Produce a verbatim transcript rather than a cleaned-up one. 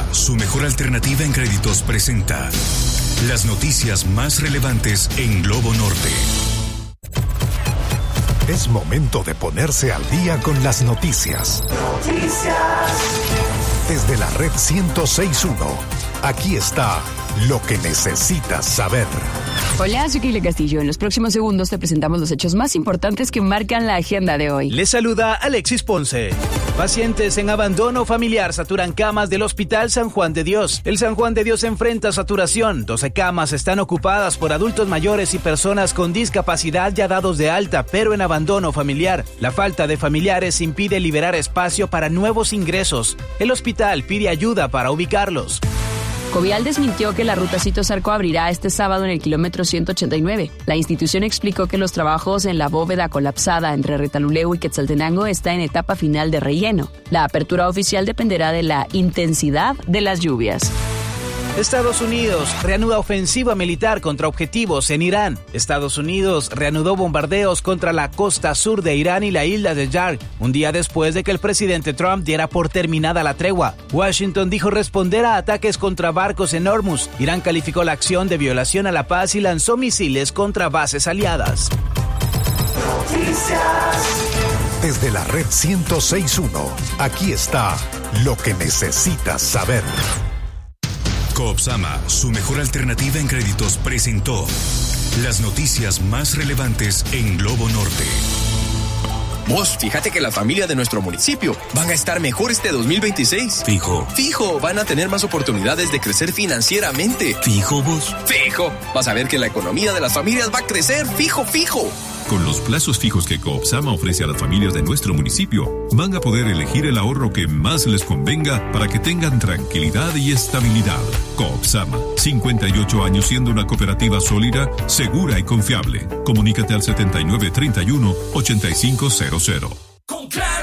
su mejor alternativa en créditos, presenta las noticias más relevantes en Globo Norte. Es momento de ponerse al día con las noticias. Noticias. Desde la red ciento seis punto uno, aquí está lo que necesitas saber. Hola, soy Keila Castillo. En los próximos segundos te presentamos los hechos más importantes que marcan la agenda de hoy. Les saluda Alexis Ponce. Pacientes en abandono familiar saturan camas del Hospital San Juan de Dios. El San Juan de Dios enfrenta saturación. doce camas están ocupadas por adultos mayores y personas con discapacidad ya dados de alta, pero en abandono familiar. La falta de familiares impide liberar espacio para nuevos ingresos. El hospital pide ayuda para ubicarlos. Covial desmintió que la ruta Cito-Zarco abrirá este sábado en el kilómetro ciento ochenta y nueve. La institución explicó que los trabajos en la bóveda colapsada entre Retaluleu y Quetzaltenango está en etapa final de relleno. La apertura oficial dependerá de la intensidad de las lluvias. Estados Unidos reanuda ofensiva militar contra objetivos en Irán. Estados Unidos reanudó bombardeos contra la costa sur de Irán y la isla de Yarg, un día después de que el presidente Trump diera por terminada la tregua. Washington dijo responder a ataques contra barcos en Hormuz. Irán calificó la acción de violación a la paz y lanzó misiles contra bases aliadas. Noticias. Desde la red ciento seis punto uno, aquí está lo que necesitas saber. Coopsama, su mejor alternativa en créditos, presentó las noticias más relevantes en Globo Norte. Vos, fíjate que la familia de nuestro municipio van a estar mejor este dos mil veintiséis. Fijo. Fijo, van a tener más oportunidades de crecer financieramente. Fijo vos. Fijo, vas a ver que la economía de las familias va a crecer. Fijo, fijo. Con los plazos fijos que Coopsama ofrece a las familias de nuestro municipio, van a poder elegir el ahorro que más les convenga para que tengan tranquilidad y estabilidad. Coopsama, cincuenta y ocho años siendo una cooperativa sólida, segura y confiable. Comunícate al setenta y nueve treinta y uno ochenta y cinco cero cero.